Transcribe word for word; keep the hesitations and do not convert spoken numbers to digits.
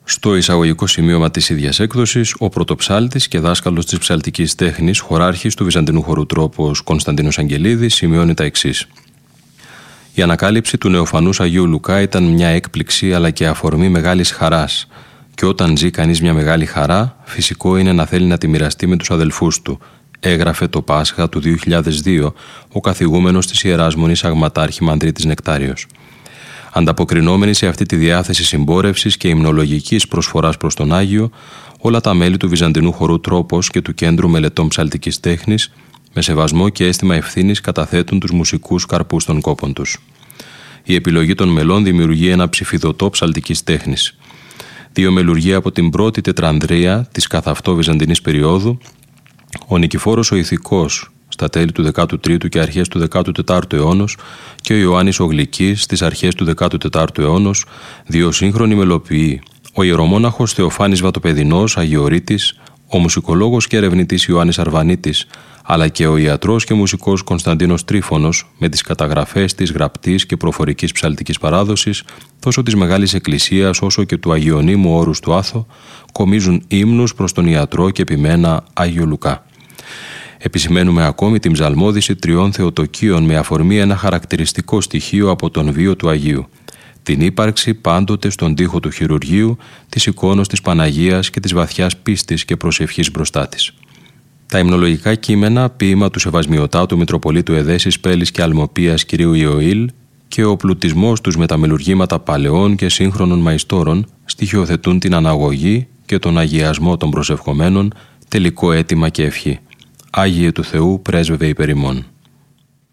Στο εισαγωγικό σημείωμα της ίδιας έκδοσης, ο πρωτοψάλτης και δάσκαλος της ψαλτικής τέχνης, χωράρχης του Βυζαντινού χορού Τρόπος Κωνσταντίνος Αγγελίδης, σημειώνει τα εξής. Η ανακάλυψη του νεοφανούς Αγίου Λουκά ήταν μια έκπληξη αλλά και αφορμή μεγάλης χαράς. Και όταν ζει κανείς μια μεγάλη χαρά, φυσικό είναι να θέλει να τη μοιραστεί με τους αδελφούς του, έγραφε το Πάσχα του δύο χιλιάδες δύο ο καθηγούμενος της Ιεράς Μονής Αγματάρχη Μανδρίτης Νεκτάριος. Ανταποκρινόμενοι σε αυτή τη διάθεση συμπόρευσης και υμνολογικής προσφοράς προς τον Άγιο, όλα τα μέλη του Βυζαντινού χορού Τρόπος και του Κέντρου Μελετών Ψαλτικής Τέχνης, με σεβασμό και αίσθημα ευθύνης καταθέτουν τους μουσικούς καρπούς των κόπων τους. Η επιλογή των μελών δημιουργεί ένα ψηφιδωτό ψαλτικής τέχνης. Δύο μελουργοί από την πρώτη τετρανδρία της καθ' αυτό βυζαντινής περίοδου, ο Νικηφόρος ο Ηθικός στα τέλη του δέκατου τρίτου και αρχές του δέκατου τετάρτου αιώνος και ο Ιωάννης ο Γλυκής στις αρχές του δέκατου τετάρτου αιώνος, δύο σύγχρονοι μελοποιοί, ο ιερομόναχος Θεοφάνης Βατοπεδινός Αγιορείτης, ο μουσικολόγος και ερευνητής Ιωάννης Αρβανίτης, αλλά και ο ιατρός και μουσικός Κωνσταντίνος Τρίφωνος, με τις καταγραφές της γραπτής και προφορικής ψαλτικής παράδοσης, τόσο της Μεγάλης Εκκλησίας όσο και του Αγιονύμου Όρους του Άθο, κομίζουν ύμνους προς τον ιατρό και επιμένα Άγιο Λουκά. Επισημαίνουμε ακόμη την ψαλμόδηση τριών Θεοτοκίων με αφορμή ένα χαρακτηριστικό στοιχείο από τον βίο του Αγίου. Την ύπαρξη πάντοτε στον τοίχο του χειρουργείου της εικόνος της Παναγίας και της βαθιάς πίστης και προσευχής μπροστά της. Τα υμνολογικά κείμενα, ποίημα του Σεβασμιωτάτου Μητροπολίτου Εδέσης Πέλης και Αλμοπίας κ. Ιωήλ και ο πλουτισμός τους με τα μελουργήματα παλαιών και σύγχρονων μαϊστόρων στοιχειοθετούν την αναγωγή και τον αγιασμό των προσευχομένων, τελικό αίτημα και ευχή. Άγιε του Θεού πρέσβευε υπερ ημών.